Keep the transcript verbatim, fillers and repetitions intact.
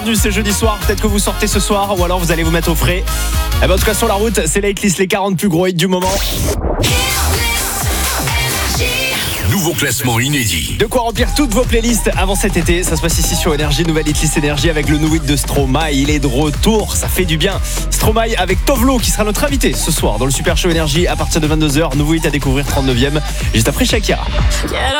C'est jeudi soir, peut-être que vous sortez ce soir ou alors vous allez vous mettre au frais. Eh ben, en tout cas sur la route, c'est la hitlist, les quarante plus gros hits du moment. Nouveau classement inédit. De quoi remplir toutes vos playlists avant cet été. Ça se passe ici sur Énergie, nouvelle hitlist Énergie avec le nouveau hit de Stromae. Il est de retour, ça fait du bien. Stromae avec Tovlo qui sera notre invité ce soir dans le Super Show Énergie à partir de vingt-deux heures. Nouveau hit à découvrir, trente-neuvième, juste après Shakira.